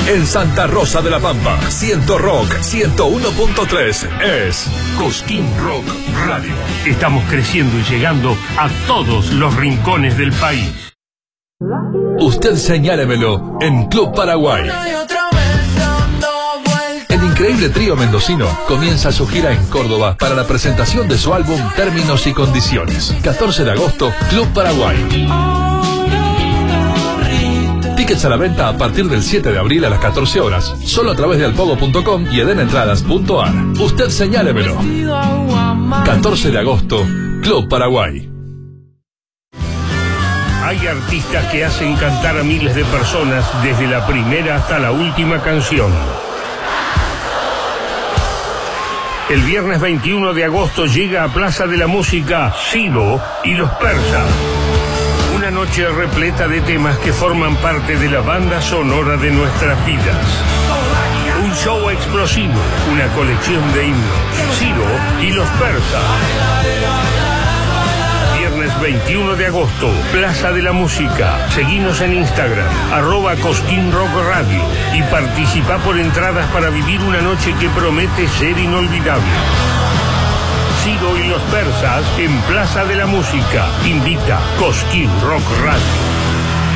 En Santa Rosa de la Pampa, 100 Rock 101.3 es Cosquín Rock Radio. Estamos creciendo y llegando a todos los rincones del país. Usted señálemelo en Club Paraguay. El increíble trío mendocino comienza su gira en Córdoba para la presentación de su álbum Términos y Condiciones. 14 de agosto, Club Paraguay. Tickets a la venta a partir del 7 de abril a las 14 horas, solo a través de alpogo.com y edenentradas.ar. Usted señálemelo. 14 de agosto, Club Paraguay. Hay artistas que hacen cantar a miles de personas desde la primera hasta la última canción. El viernes 21 de agosto llega a Plaza de la Música Ciro y Los Persas. Una noche repleta de temas que forman parte de la banda sonora de nuestras vidas. Un show explosivo, una colección de himnos. Ciro y Los Persas. Viernes 21 de agosto, Plaza de la Música. Seguinos en Instagram, @CosquínRockRadio, y participa por entradas para vivir una noche que promete ser inolvidable. Ciro y Los Persas en Plaza de la Música. Invita Cosquín Rock Radio.